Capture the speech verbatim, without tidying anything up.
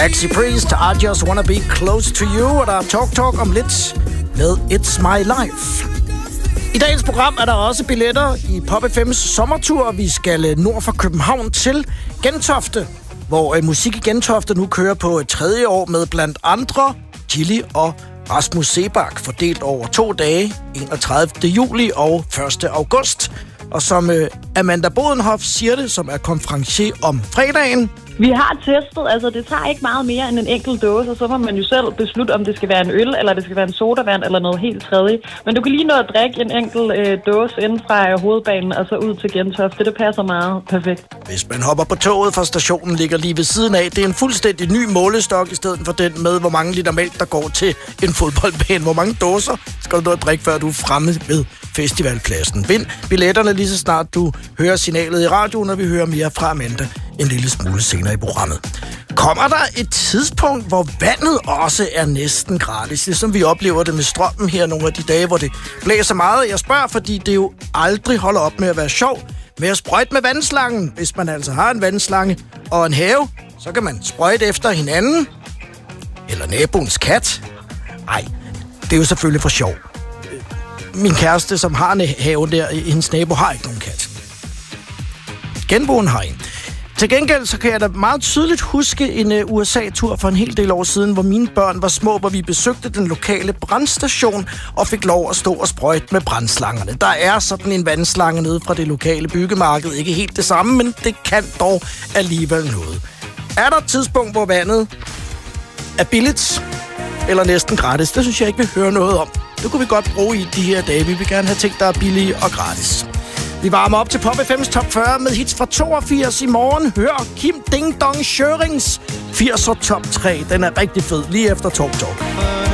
Axie Priest, I Just Wanna Be Close to You, og der er Talk Talk om lidt med It's My Life. I dagens program er der også billetter i Pop F M's sommertur. Vi skal nord for København til Gentofte, hvor uh, Musik i Gentofte nu kører på et tredje år med blandt andre Chili og Rasmus Seebach, fordelt over to dage, enogtredivte juli og første august. Og som uh, Amanda Bodenhoff siger det, som er konferencier om fredagen: vi har testet, altså det tager ikke meget mere end en enkelt dåse, og så må man jo selv beslutte, om det skal være en øl, eller det skal være en sodavand, eller noget helt tredje. Men du kan lige nå at drikke en enkelt øh, dåse inden fra øh, hovedbanen, og så ud til Gentofte. Det passer meget perfekt. Hvis man hopper på toget fra stationen, ligger lige ved siden af. Det er en fuldstændig ny målestok, i stedet for den med, hvor mange liter mælk, der går til en fodboldbane. Hvor mange dåser skal du nå at drikke, før du er fremme ved festivalpladsen? Vind billetterne lige så snart du hører signalet i radioen, og vi hører mere fra Amanda en lille smule senere i programmet. Kommer der et tidspunkt, hvor vandet også er næsten gratis? Det som vi oplever det med strømmen her nogle af de dage, hvor det blæser meget. Jeg spørger, fordi det jo aldrig holder op med at være sjov med at sprøjte med vandslangen. Hvis man altså har en vandslange og en have, så kan man sprøjte efter hinanden. Eller naboens kat. Nej, det er jo selvfølgelig for sjov. Min kæreste, som har en have der, hendes nabo har ikke nogen kat. Genboen har en. Til gengæld så kan jeg da meget tydeligt huske en uh, U S A-tur for en hel del år siden, hvor mine børn var små, hvor vi besøgte den lokale brandstation og fik lov at stå og sprøjte med brandslangerne. Der er sådan en vandslange nede fra det lokale byggemarked. Ikke helt det samme, men det kan dog alligevel noget. Er der et tidspunkt, hvor vandet er billigt eller næsten gratis? Det synes jeg ikke, vi hører noget om. Det kunne vi godt bruge i de her dage. Vi vil gerne have ting, der er billige og gratis. Vi varmer op til Pop F M's Top fyrre med hits fra toogfirs i morgen. Hør Kim Ding Dong Schørings firser Top tre. Den er rigtig fed lige efter Talk Talk.